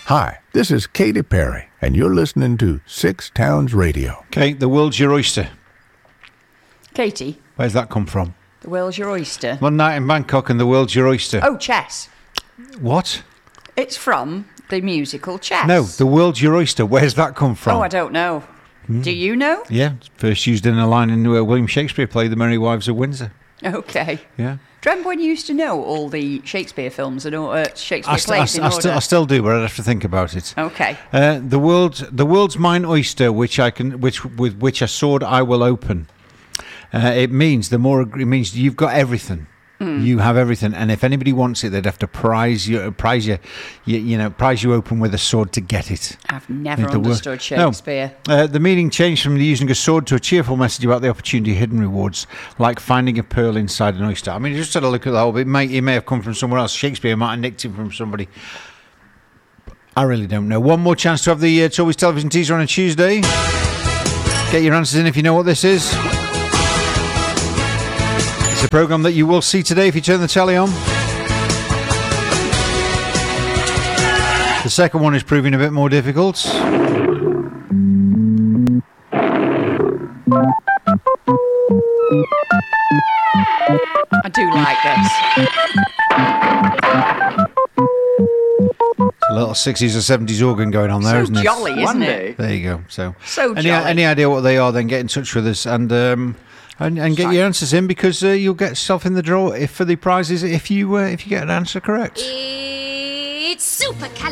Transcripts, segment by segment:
Hi, this is Katy Perry, and you're listening to Six Towns Radio. Kate, the world's your oyster. Katie, Where's that come from? the world's your oyster. One night in Bangkok and the world's your oyster. Oh, Chess. What? It's from the musical Chess. No, the world's your oyster. Where's that come from? Oh, I don't know. Do you know? Yeah, first used in a line in William Shakespeare play, The Merry Wives of Windsor. Okay. Yeah. Do you remember when you used to know all the Shakespeare films and all, Shakespeare plays in order? I still do, but I'd have to think about it. Okay. The world's mine oyster, with which a sword I will open. It means you've got everything. You have everything, and if anybody wants it, they'd have to prize you open with a sword to get it. I've never understood Shakespeare. No. The meaning changed from using a sword to a cheerful message about the opportunity hidden rewards, like finding a pearl inside an oyster. I mean, just had a look at that whole bit. It may have come from somewhere else. Shakespeare might have nicked it from somebody. I really don't know. One more chance to have the Toby's Television teaser on a Tuesday. Get your answers in if you know what this is. It's a programme that you will see today if you turn the telly on. The second one is proving a bit more difficult. I do like this. A little 60s or 70s organ going on there, So isn't it? jolly, isn't it? There you go. So jolly. any idea what they are, then get in touch with us and get your answers in, because you'll get yourself in the draw for the prizes if you get an answer correct. It's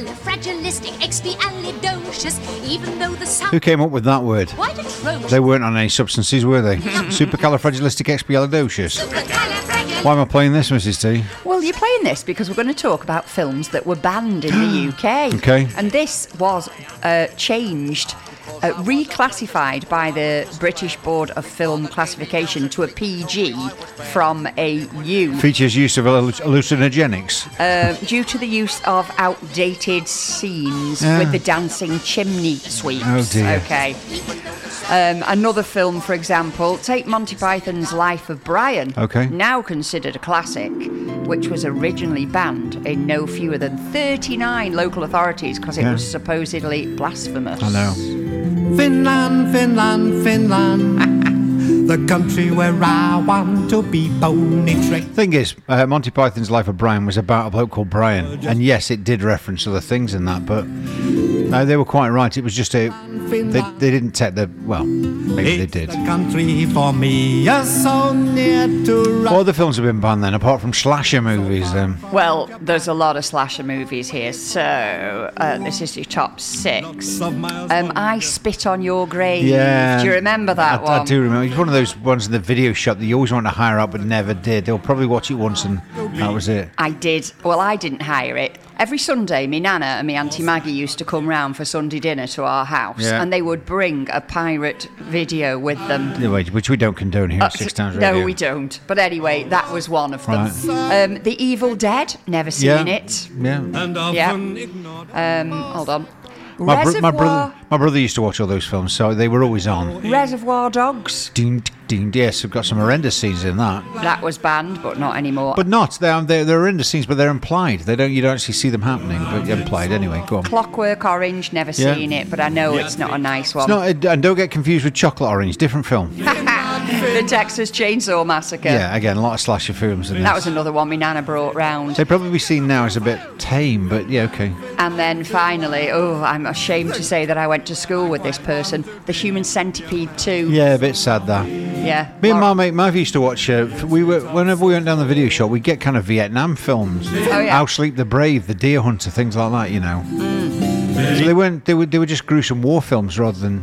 supercalifragilisticexpialidocious, even though the sound... Who came up with that word? Quite atrocious. They weren't on any substances, were they? Supercalifragilisticexpialidocious. Why am I playing this, Mrs. T? Well, you're playing this because we're going to talk about films that were banned in the UK. Okay. And this was changed, reclassified by the British Board of Film Classification to a PG from a U. Features use of hallucinogenics. Due to the use of outdated scenes with the dancing chimney sweeps. Oh, dear. Okay. Another film, for example, take Monty Python's Life of Brian. Okay. Now considered a classic, which was originally banned in no fewer than 39 local authorities because it was supposedly blasphemous. I know. Finland, Finland, Finland. The country where I want to be pony train. Thing is, Monty Python's Life of Brian was about a bloke called Brian, and yes, it did reference other things in that, but they were quite right. It was just they didn't take the, well, maybe they did. The country for me is so near to What other films have been banned then, apart from slasher movies? Well, there's a lot of slasher movies here, so this is your top 6. I Spit on Your Grave. Yeah. Do you remember that one? I do remember. It's one of those ones in the video shop that you always want to hire out but never did. They'll probably watch it once and that was it. I did. Well, I didn't hire it. Every Sunday, me Nana and me Auntie Maggie used to come round for Sunday dinner to our house, and they would bring a pirate video with them. Which we don't condone here at Six Towns Radio. No, we don't. But anyway, that was one of them. Right. The Evil Dead, never seen it. Yeah. Hold on. My brother used to watch all those films, so they were always on. Reservoir Dogs. Ding, ding, yes, we've got some horrendous scenes in that. That was banned, but not anymore. But not. They're horrendous scenes, but they're implied. You don't actually see them happening, but implied anyway. Go on. Clockwork Orange, never seen it, but I know it's not a nice one. It's not, and don't get confused with Chocolate Orange, different film. The Texas Chainsaw Massacre. Yeah, again, a lot of slasher films. That was another one my Nana brought round. They'd probably be seen now as a bit tame, but yeah, okay. And then finally, I'm ashamed to say that I went to school with this person, The Human Centipede 2. Yeah, a bit sad that. Yeah. Me and my mate Mav used to watch. Whenever we went down the video shop, we'd get kind of Vietnam films. Oh yeah. How Sleep the Brave, The Deer Hunter, things like that. You know. So they weren't. They were just gruesome war films rather than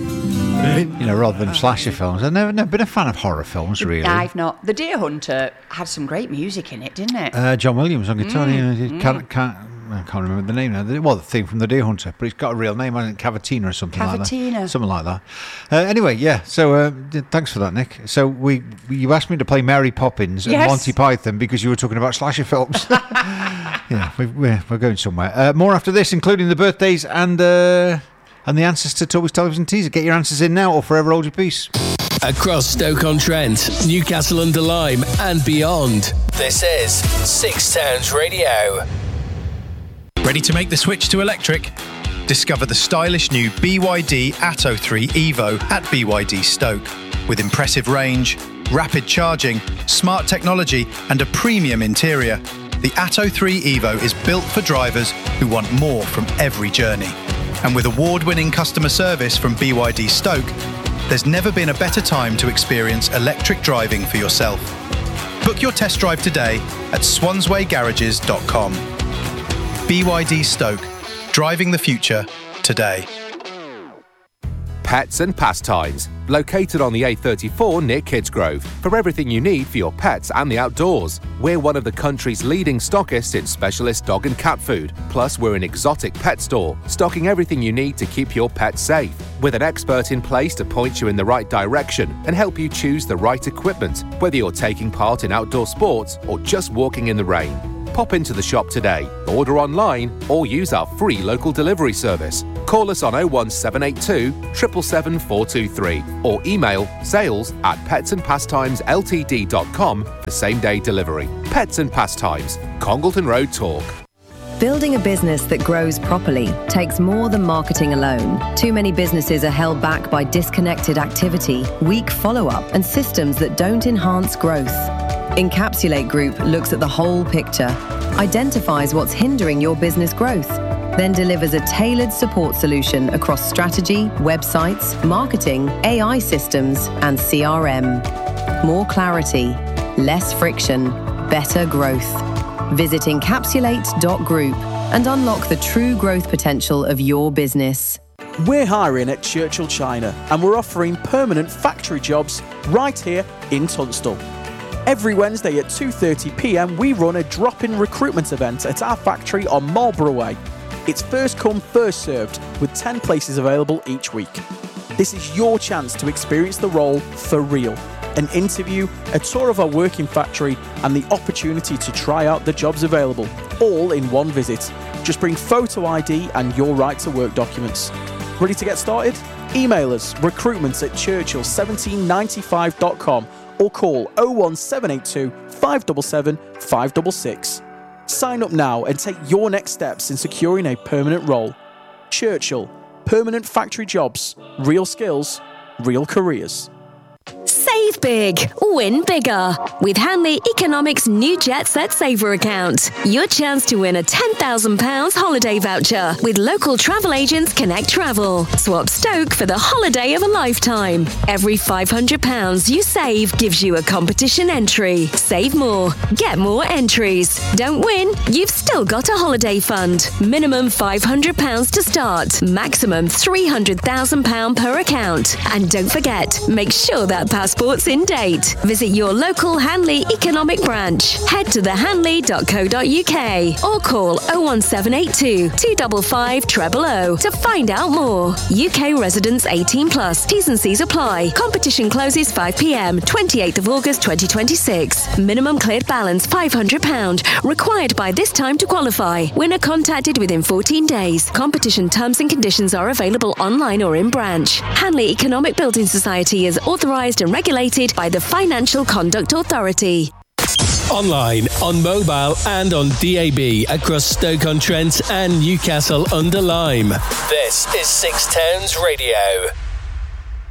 slasher films. I've never been a fan of horror films, really. I've not. The Deer Hunter had some great music in it, didn't it? John Williams on guitar. I can't remember the name now. Well, the theme from The Deer Hunter, but it's got a real name, hasn't it? Cavatina or something like that. Cavatina. Something like that. Anyway, yeah, so thanks for that, Nick. So you asked me to play Mary Poppins and Monty Python because you were talking about slasher films. Yeah, we're going somewhere. More after this, including the birthdays and the answers to Toby's Television teaser. Get your answers in now or forever hold your peace. Across Stoke-on-Trent, Newcastle-under-Lyme and beyond. This is Six Towns Radio. Ready to make the switch to electric? Discover the stylish new BYD Atto 3 Evo at BYD Stoke. With impressive range, rapid charging, smart technology and a premium interior, the Atto 3 Evo is built for drivers who want more from every journey. And with award-winning customer service from BYD Stoke, there's never been a better time to experience electric driving for yourself. Book your test drive today at swanswaygarages.com. BYD Stoke, driving the future today. Pets and Pastimes, located on the A34 near Kidsgrove, for everything you need for your pets and the outdoors. We're one of the country's leading stockists in specialist dog and cat food. Plus, we're an exotic pet store, stocking everything you need to keep your pets safe, with an expert in place to point you in the right direction and help you choose the right equipment, whether you're taking part in outdoor sports or just walking in the rain. Pop into the shop today, order online, or use our free local delivery service. Call us on 01782 777 423 or email sales@petsandpastimesLTD.com for same-day delivery. Pets and Pastimes, Congleton Road Talk. Building a business that grows properly takes more than marketing alone. Too many businesses are held back by disconnected activity, weak follow-up, and systems that don't enhance growth. Encapsulate Group looks at the whole picture, identifies what's hindering your business growth, then delivers a tailored support solution across strategy, websites, marketing, AI systems, and CRM. More clarity, less friction, better growth. Visit encapsulate.group and unlock the true growth potential of your business. We're hiring at Churchill China and we're offering permanent factory jobs right here in Tunstall. Every Wednesday at 2:30 p.m, we run a drop-in recruitment event at our factory on Marlborough Way. It's first come, first served, with 10 places available each week. This is your chance to experience the role for real. An interview, a tour of our working factory, and the opportunity to try out the jobs available, all in one visit. Just bring photo ID and your right to work documents. Ready to get started? Email us recruitments@churchill1795.com or call 01782 577 566. Sign up now and take your next steps in securing a permanent role. Churchill, permanent factory jobs, real skills, real careers. Save big, win bigger. With Hanley Economics' new Jet Set Saver account. Your chance to win a £10,000 holiday voucher with local travel agents Connect Travel. Swap Stoke for the holiday of a lifetime. Every £500 you save gives you a competition entry. Save more, get more entries. Don't win, you've still got a holiday fund. Minimum £500 to start. Maximum £300,000 per account. And don't forget, make sure that passport's in date. Visit your local Hanley Economic branch. Head to thehanley.co.uk or call 01782 255 000 to find out more. UK residents 18+. T's and C's apply. Competition closes 5 p.m, 28th of August 2026. Minimum cleared balance £500. Required by this time to qualify. Winner contacted within 14 days. Competition terms and conditions are available online or in branch. Hanley Economic Building Society is authorised and regulated by the Financial Conduct Authority. Online, on mobile and on DAB across Stoke-on-Trent and Newcastle-under-Lyme. This is Six Towns Radio.